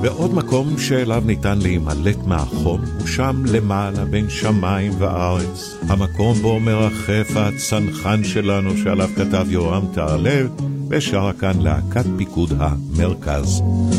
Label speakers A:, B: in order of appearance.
A: ועוד מקום שאליו ניתן להימלט מהחום, הוא שם למעלה בין שמיים וארץ, המקום בו מרחף הצנחן שלנו שעליו כתב יורם טהרלב, ושרה כאן להקת פיקוד המרכז.